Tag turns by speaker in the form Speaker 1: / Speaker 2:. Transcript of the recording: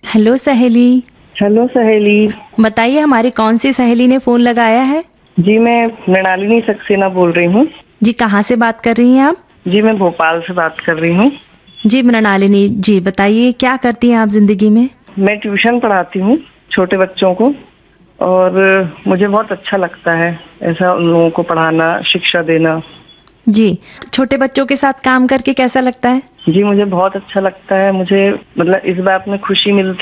Speaker 1: Hello सहेली।
Speaker 2: Hello सहेली।
Speaker 1: बताइए हमारी कौन सी सहेली ने फोन लगाया है?
Speaker 2: जी मैं मृणालिनी सक्सेना बोल रही हूँ।
Speaker 1: जी कहाँ से बात कर रही हैं आप?
Speaker 2: जी मैं भोपाल से बात कर रही हूँ।
Speaker 1: जी मृणालिनी जी, बताइए क्या करती हैं आप जिंदगी में?
Speaker 2: मैं ट्यूशन पढ़ाती हूँ छोटे बच्चों को, और मुझे बहुत अच्छा लगता है ऐसा उन लोगों को पढ़ाना, शिक्षा देना।
Speaker 1: जी, छोटे बच्चों के साथ काम करके कैसा लगता है?
Speaker 2: जी मुझे बहुत अच्छा लगता है। मुझे मतलब इस बात में खुशी मिलती